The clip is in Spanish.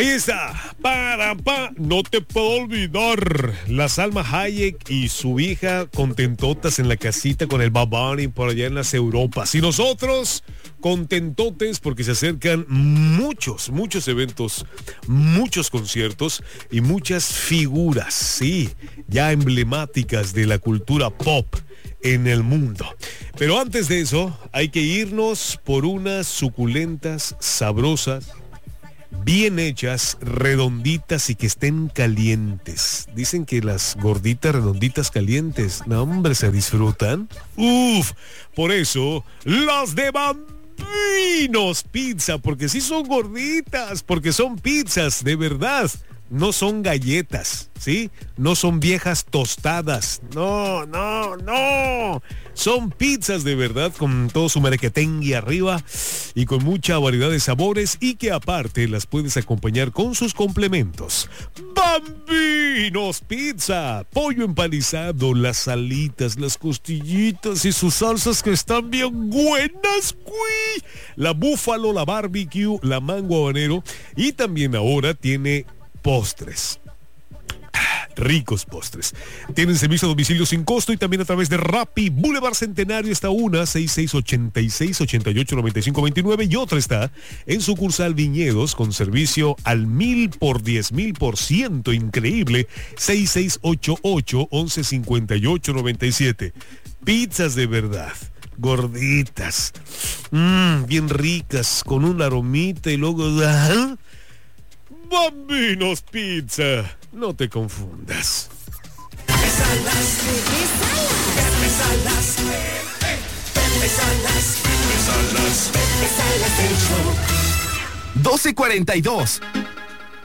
Ahí está, no te puedo olvidar. La Salma Hayek y su hija contentotas en la casita con el Bad Bunny por allá en las Europas. Y nosotros contentotes porque se acercan muchos eventos, muchos conciertos y muchas figuras, sí, ya emblemáticas de la cultura pop en el mundo. Pero antes de eso, hay que irnos por unas suculentas, sabrosas, bien hechas, redonditas y que estén calientes. Dicen que las gorditas redonditas calientes, no hombre, se disfrutan. Por eso, las de Bambinos Pizza, porque sí son gorditas, porque son pizzas, de verdad. No son galletas, ¿sí? No son viejas tostadas. No. Son pizzas de verdad con todo su merequetengue arriba y con mucha variedad de sabores y que aparte las puedes acompañar con sus complementos. Bambinos Pizza, pollo empanizado, las alitas, las costillitas y sus salsas que están bien buenas, ¡cuí! La búfalo, la barbecue, la mango habanero y también ahora tiene postres. Ricos postres. Tienen servicio a domicilio sin costo y también a través de Rappi. Boulevard Centenario está una 6686-889529 y otra está en sucursal Viñedos con servicio al 1000 por 10,000%. Increíble. 6688-115897. Pizzas de verdad. Gorditas. Bien ricas. Con una aromita y luego... Bambinos Pizza, no te confundas. 12:42.